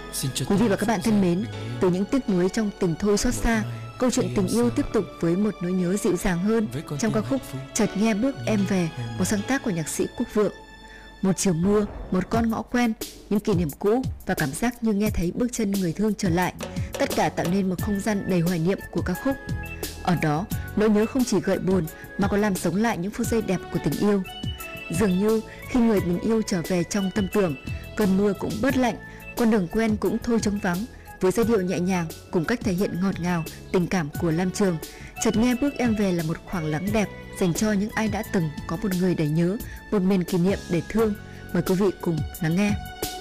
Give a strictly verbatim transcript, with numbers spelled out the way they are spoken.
Quý vị và các bạn thân mến, từ những tiếc nuối trong tình thôi xót xa, câu chuyện tình yêu tiếp tục với một nỗi nhớ dịu dàng hơn trong ca khúc Chợt Nghe Bước Em Về, một sáng tác của nhạc sĩ Quốc Vượng. Một chiều mưa, một con ngõ quen, những kỷ niệm cũ và cảm giác như nghe thấy bước chân người thương trở lại, tất cả tạo nên một không gian đầy hoài niệm của ca khúc. Ở đó, nỗi nhớ không chỉ gợi buồn mà còn làm sống lại những phút giây đẹp của tình yêu. Dường như khi người mình yêu trở về trong tâm tưởng, cơn mưa cũng bớt lạnh, con đường quen cũng thôi trống vắng. Với giai điệu nhẹ nhàng cùng cách thể hiện ngọt ngào tình cảm của Lam Trường, Chợt Nghe Bước Em Về là một khoảng lắng đẹp dành cho những ai đã từng có một người để nhớ, một miền kỷ niệm để thương. Mời quý vị cùng lắng nghe.